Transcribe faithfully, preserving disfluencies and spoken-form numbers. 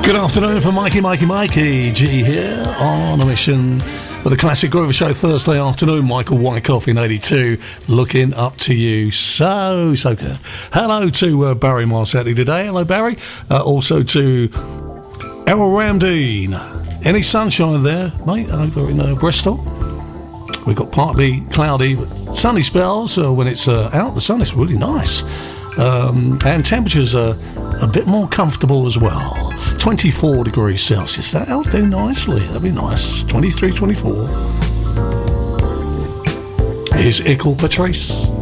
Good afternoon from Mikey, Mikey, Mikey G here on a mission with the Classic Groover Show Thursday afternoon. Michael Wyckoff in eighty-two, looking up to you. So, so good. Hello to uh, Barry Marsetti today. Hello, Barry. Uh, also to Errol Ramdeen. Any sunshine there, mate, over in uh, Bristol? We've got partly cloudy, but sunny spells uh, when it's uh, out. The sun is really nice. Um, and temperatures are a bit more comfortable as well. twenty-four degrees Celsius. That'll do nicely. That'll be nice. twenty-three, twenty-four. Here's Ickle Patrice.